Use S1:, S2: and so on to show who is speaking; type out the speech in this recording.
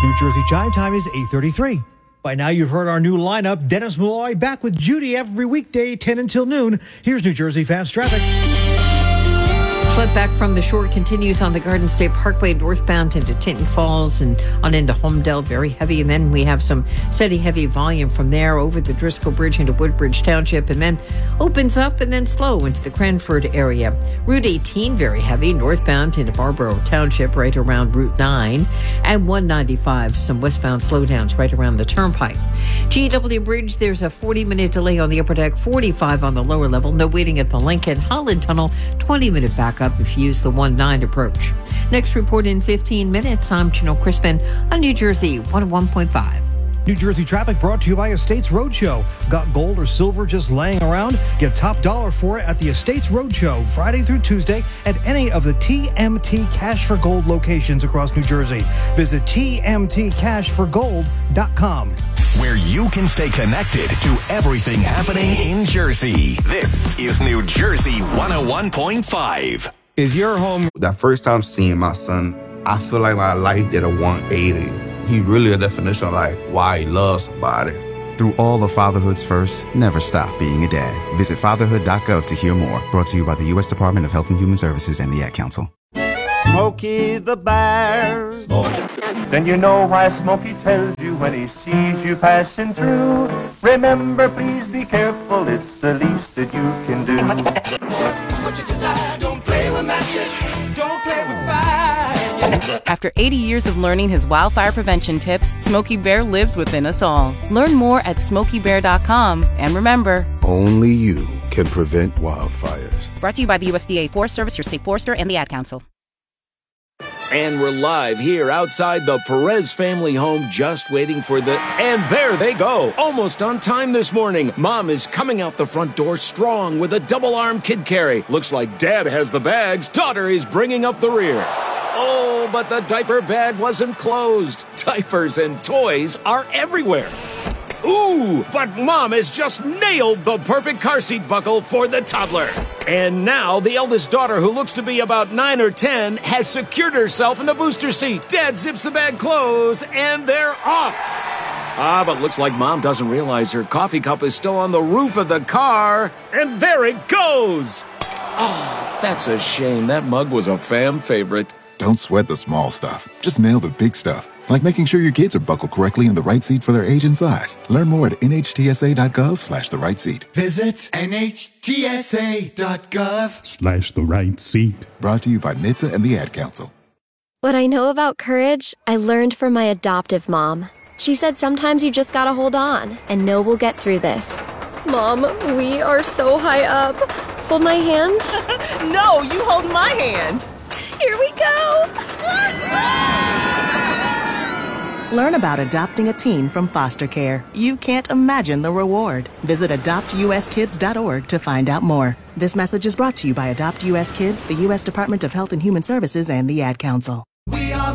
S1: New Jersey Chime Time is 8:33. By now, you've heard our new lineup. Dennis Malloy back with Judy every weekday, 10 until noon. Here's New Jersey Fast Traffic.
S2: Slip back from the shore continues on the Garden State Parkway northbound into Tinton Falls and on into Holmdel, very heavy. And then we have some steady heavy volume from there over the Driscoll Bridge into Woodbridge Township, and then opens up and then slow into the Cranford area. Route 18, very heavy, northbound into Barbaro Township, right around Route 9. And 195, some westbound slowdowns right around the Turnpike. GW Bridge, there's a 40-minute delay on the upper deck, 45 on the lower level. No waiting at the Lincoln Holland Tunnel, 20-minute backup if you use the 1-9 approach. Next report in 15 minutes. I'm Janelle Crispin on New Jersey 101.5.
S1: New Jersey traffic brought to you by Estates Roadshow. Got gold or silver just laying around? Get top dollar for it at the Estates Roadshow Friday through Tuesday at any of the TMT Cash for Gold locations across New Jersey. Visit tmtcashforgold.com.
S3: Where you can stay connected to everything happening in Jersey. This is New Jersey 101.5.
S4: Is your home? That first time seeing my son, I feel like my life did a 180. He really a definition of like why he loves somebody.
S5: Through all of fatherhood's first, never stop being a dad. Visit fatherhood.gov to hear more. Brought to you by the U.S. Department of Health and Human Services and the Ad Council.
S6: Smokey the Bear.
S7: Then you know why Smokey tells you when he sees you passing through. Remember, please be careful, it's the least that you can do.
S6: What you desire, don't play with matches, don't play with fire.
S8: After 80 years of learning his wildfire prevention tips, Smokey Bear lives within us all. Learn more at SmokeyBear.com. And remember,
S9: only you can prevent wildfires.
S8: Brought to you by the USDA Forest Service, your state forester, and the Ad Council.
S10: And we're live here outside the Perez family home, just waiting for the... And there they go! Almost on time this morning. Mom is coming out the front door strong with a double-arm kid carry. Looks like Dad has the bags. Daughter is bringing up the rear. Oh, but the diaper bag wasn't closed. Diapers and toys are everywhere. Ooh, but Mom has just nailed the perfect car seat buckle for the toddler. And now the eldest daughter, who looks to be about 9 or 10, has secured herself in the booster seat. Dad zips the bag closed, and they're off. But looks like Mom doesn't realize her coffee cup is still on the roof of the car. And there it goes. Oh, that's a shame. That mug was a fam favorite.
S9: Don't sweat the small stuff. Just nail the big stuff. Like making sure your kids are buckled correctly in the right seat for their age and size. Learn more at nhtsa.gov/the right seat.
S6: Visit nhtsa.gov/the
S11: right seat.
S9: Brought to you by NHTSA and the Ad Council.
S12: What I know about courage, I learned from my adoptive mom. She said sometimes you just gotta hold on and know we'll get through this. Mom, we are so high up. Hold my hand.
S13: No, you hold my hand.
S12: Here we go!
S13: Learn about adopting a teen from foster care. You can't imagine the reward. Visit adoptuskids.org to find out more. This message is brought to you by Adopt US Kids, the U.S. Department of Health and Human Services, and the Ad Council.
S6: We are